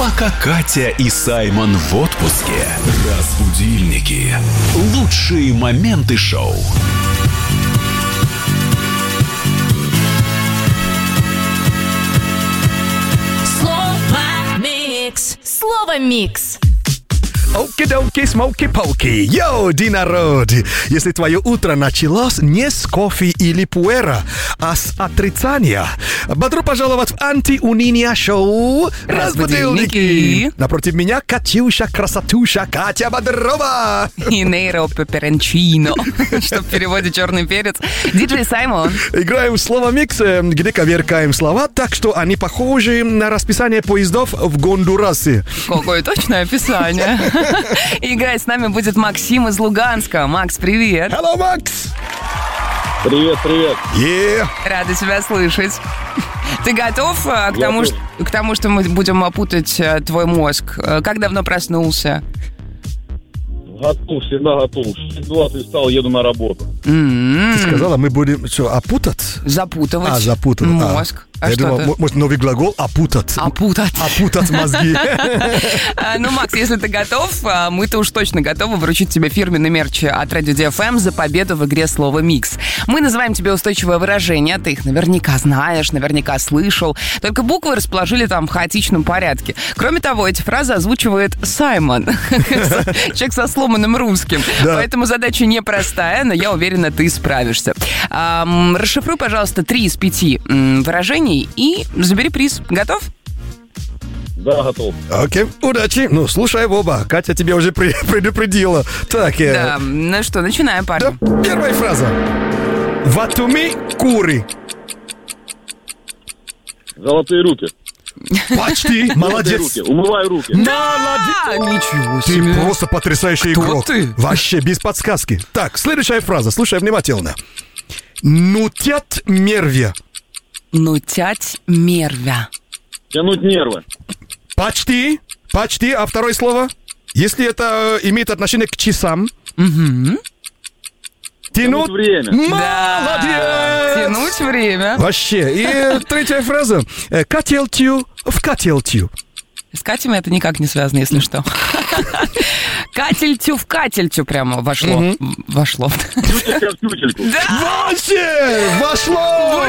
Пока Катя и Саймон в отпуске. Разбудильники. Лучшие моменты шоу. Слово «микс». Оки-доки, смоки-поки. Йоу, народ! Если твое утро началось не с кофе или пуэра, а с отрицания, добро пожаловать в антиуныние шоу «Разбудильники». Напротив меня Катюша, красотуша, Катя Бодрова. И Нейро Пеперончино, что в переводе черный перец. Диджей Саймон. Играем в слово «микс», где коверкаем слова так, что они похожи на расписание поездов в Гондурасе. Какое точное описание. Играть с нами будет Максим из Луганска. Макс, привет. Hello, Макс! Привет, привет. Yeah. Рада тебя слышать. Ты готов к тому, что мы будем опутать твой мозг? Как давно проснулся? Готов, всегда готов. 6:20 встал, еду на работу. Ты сказала, мы будем что, опутать? Запутывать. Запутать. Мозг. Я думал, может, новый глагол опутать. Опутать. Опутать мозги. Ну, Макс, если ты готов, мы-то уж точно готовы вручить тебе фирменный мерч от Radio DFM за победу в игре «Слово «Микс». Мы называем тебе устойчивое выражение, ты их наверняка знаешь, наверняка слышал. Только буквы расположили там в хаотичном порядке. Кроме того, эти фразы озвучивает Саймон. Человек со сломанным русским. Поэтому задача непростая, но я уверена, ты справишься. Расшифруй, пожалуйста, 3 из 5 выражений и забери приз. Готов? Да, готов. Окей, удачи. Ну, слушай в оба. Катя тебя уже предупредила. Так, да, ну что, начинаем, парни. Да, первая фраза. Ватуми кури. Золотые руки. Почти. Молодец. Умываю руки. Молодец. Ничего Ты себе. просто потрясающий Кто игрок. ты? Вообще без подсказки. Так, следующая фраза. Слушай внимательно. Нутят мервя. Нутять мервя. Тянуть нервы. Почти. Почти. А второе слово? Если это имеет отношение к часам. Тянуть время. Молодец! Тянуть время. Вообще. И третья фраза. Кателтью в кателтью. С Катями это никак не связано, если что. Кательтю в кательтю прямо вошло. Вошло. Тютелька в тютельку. Вообще! Вошло!